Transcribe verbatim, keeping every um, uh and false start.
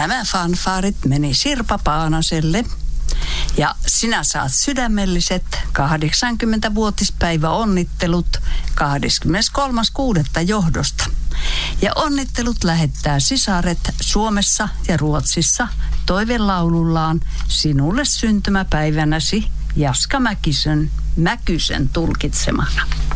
Nämä fanfaarit meni Sirpa Paanaselle. Ja sinä saat sydämelliset kahdeksankymmentävuotispäiväonnittelut kahdeskymmeneskolmas kuudetta johdosta. Ja onnittelut lähettää sisaret Suomessa ja Ruotsissa toivelaulullaan sinulle syntymäpäivänäsi Jaska Mäkisen, Mäkysen tulkitsemana.